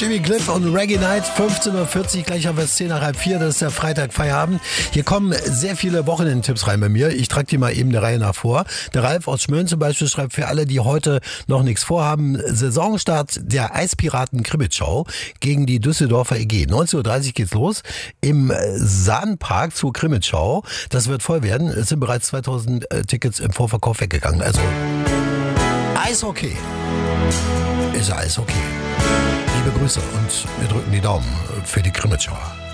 Jimmy Cliff und Reggae Night, 15.40 Uhr, gleich haben wir es 10 nach halb 4, das ist der Freitag Feierabend. Hier kommen sehr viele Wochenendtipps rein bei mir. Ich trage die mal eben der Reihe nach vor. Der Ralf aus Schmölln zum Beispiel schreibt für alle, die heute noch nichts vorhaben, Saisonstart der Eispiraten Krimitschau gegen die Düsseldorfer EG. 19.30 Uhr geht's los im Sahnpark zur Krimitschau. Das wird voll werden. Es sind bereits 2000 Tickets im Vorverkauf weggegangen. Also Eishockey ist Eishockey. Liebe Grüße und wir drücken die Daumen für die Krimitschauer.